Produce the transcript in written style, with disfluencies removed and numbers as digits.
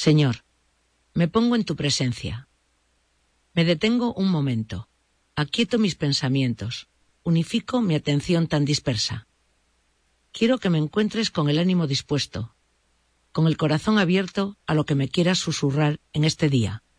Señor, me pongo en tu presencia. Me detengo un momento, aquieto mis pensamientos, unifico mi atención tan dispersa. Quiero que me encuentres con el ánimo dispuesto, con el corazón abierto a lo que me quieras susurrar en este día.